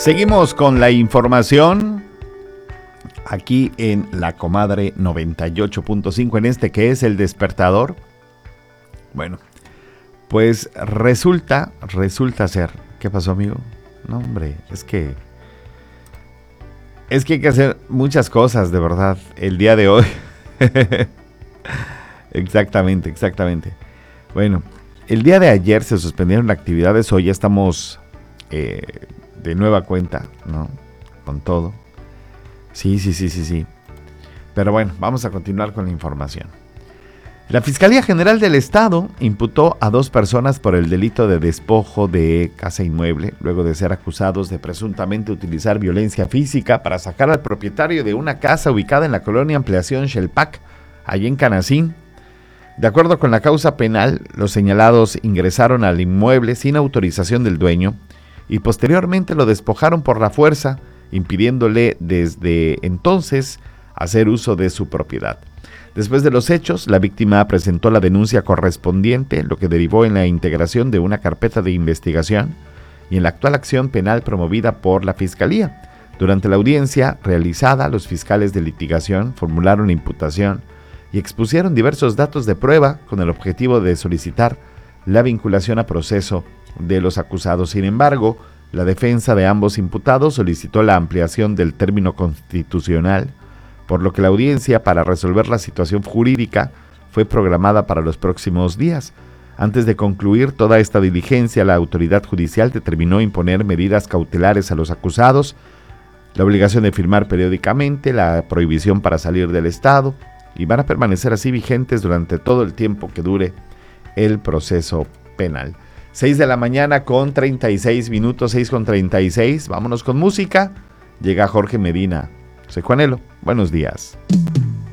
Seguimos con la información aquí en La Comadre 98.5, en este que es El Despertador. Bueno, pues resulta ser... ¿Qué pasó, amigo? No, hombre, es que hay que hacer muchas cosas, de verdad, el día de hoy. Exactamente. Bueno, el día de ayer se suspendieron actividades, hoy ya estamos de nueva cuenta, ¿no? Con todo. Sí. Pero bueno, vamos a continuar con la información. La Fiscalía General del Estado imputó a 2 personas por el delito de despojo de casa inmueble, luego de ser acusados de presuntamente utilizar violencia física para sacar al propietario de una casa ubicada en la colonia Ampliación Xelpac, allí en Canacín. De acuerdo con la causa penal, los señalados ingresaron al inmueble sin autorización del dueño y posteriormente lo despojaron por la fuerza, impidiéndole desde entonces hacer uso de su propiedad. Después de los hechos, la víctima presentó la denuncia correspondiente, lo que derivó en la integración de una carpeta de investigación y en la actual acción penal promovida por la Fiscalía. Durante la audiencia realizada, los fiscales de litigación formularon imputación y expusieron diversos datos de prueba con el objetivo de solicitar la vinculación a proceso de los acusados. Sin embargo, la defensa de ambos imputados solicitó la ampliación del término constitucional, por lo que la audiencia para resolver la situación jurídica fue programada para los próximos días. Antes de concluir toda esta diligencia, la autoridad judicial determinó imponer medidas cautelares a los acusados, la obligación de firmar periódicamente, la prohibición para salir del estado, y van a permanecer así vigentes durante todo el tiempo que dure el proceso penal. 6 de la mañana con 36 minutos, 6:36. Vámonos con música. Llega Jorge Medina. Soy Juanelo. Buenos días.